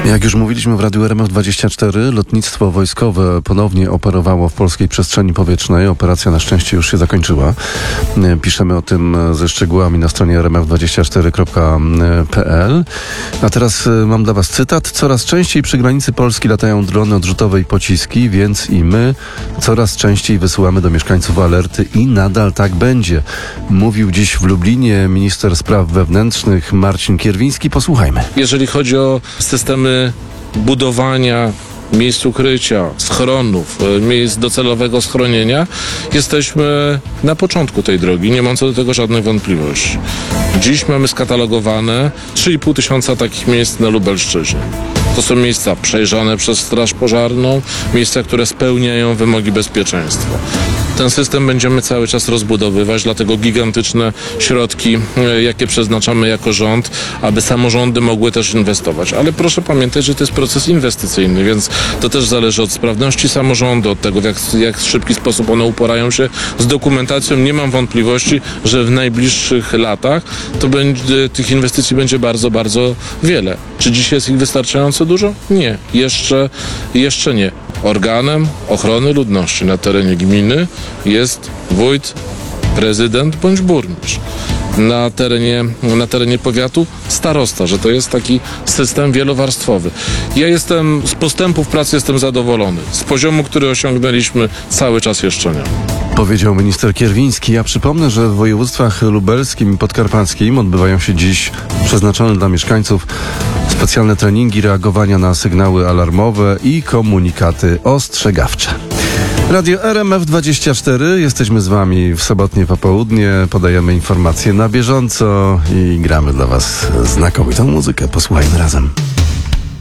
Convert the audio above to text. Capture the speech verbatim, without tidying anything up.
Jak już mówiliśmy w Radiu R M F dwadzieścia cztery, lotnictwo wojskowe ponownie operowało w polskiej przestrzeni powietrznej. Operacja na szczęście już się zakończyła. Piszemy o tym ze szczegółami na stronie r m f dwadzieścia cztery kropka p l. A teraz mam dla Was cytat. Coraz częściej przy granicy Polski latają drony odrzutowe i pociski, więc i my coraz częściej wysyłamy do mieszkańców alerty i nadal tak będzie. Mówił dziś w Lublinie minister spraw wewnętrznych Marcin Kierwiński. Posłuchajmy. Jeżeli chodzi o systemy budowania miejsc ukrycia, schronów, miejsc docelowego schronienia, jesteśmy na początku tej drogi, nie mam co do tego żadnych wątpliwości. Dziś mamy skatalogowane trzy i pół tysiąca takich miejsc na Lubelszczyźnie. To są miejsca przejrzane przez Straż Pożarną, miejsca, które spełniają wymogi bezpieczeństwa. Ten system będziemy cały czas rozbudowywać, dlatego gigantyczne środki, jakie przeznaczamy jako rząd, aby samorządy mogły też inwestować. Ale proszę pamiętać, że to jest proces inwestycyjny, więc to też zależy od sprawności samorządu, od tego, w jak, jak w szybki sposób one uporają się z dokumentacją. Nie mam wątpliwości, że w najbliższych latach to będzie, tych inwestycji będzie bardzo, bardzo wiele. Czy dziś jest ich wystarczająco dużo? Nie. Jeszcze, jeszcze nie. Organem ochrony ludności na terenie gminy jest wójt, prezydent bądź burmistrz. Na terenie, na terenie powiatu starosta, że to jest taki system wielowarstwowy. Ja jestem, z postępów pracy jestem zadowolony. Z poziomu, który osiągnęliśmy, cały czas jeszcze nie. Powiedział minister Kierwiński. Ja przypomnę, że w województwach lubelskim i podkarpackim odbywają się dziś przeznaczone dla mieszkańców specjalne treningi reagowania na sygnały alarmowe i komunikaty ostrzegawcze. Radio R M F dwadzieścia cztery. Jesteśmy z Wami w sobotnie popołudnie. Podajemy informacje na bieżąco i gramy dla Was znakomitą muzykę. Posłuchajmy razem.